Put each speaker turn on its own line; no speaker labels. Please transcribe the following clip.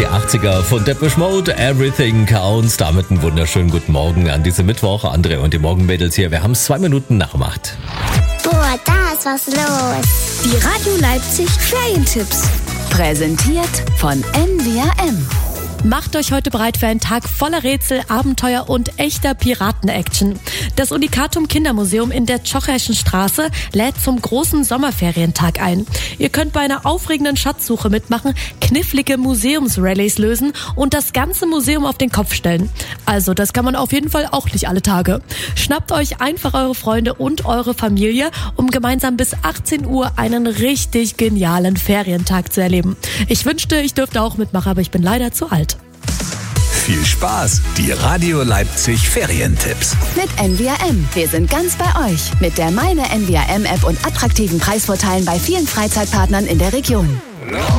die 80er von Depeche Mode, Everything Counts. Damit einen wunderschönen guten Morgen an diesem Mittwoch. André und die Morgenmädels hier. Wir haben es 2 Minuten nach 8.
Boah, da ist was los.
Die Radio Leipzig Ferientipps. Präsentiert von NWRM.
Macht euch heute bereit für einen Tag voller Rätsel, Abenteuer und echter Piraten-Action. Das Unicatum Kindermuseum in der Tschocherschen Straße lädt zum großen Sommerferientag ein. Ihr könnt bei einer aufregenden Schatzsuche mitmachen, knifflige Museumsrallies lösen und das ganze Museum auf den Kopf stellen. Also, das kann man auf jeden Fall auch nicht alle Tage. Schnappt euch einfach eure Freunde und eure Familie, um gemeinsam bis 18 Uhr einen richtig genialen Ferientag zu erleben. Ich wünschte, ich dürfte auch mitmachen, aber ich bin leider zu alt.
Viel Spaß! Die Radio Leipzig Ferientipps.
Mit NWRM. Wir sind ganz bei euch. Mit der Meine NWRM-App und attraktiven Preisvorteilen bei vielen Freizeitpartnern in der Region.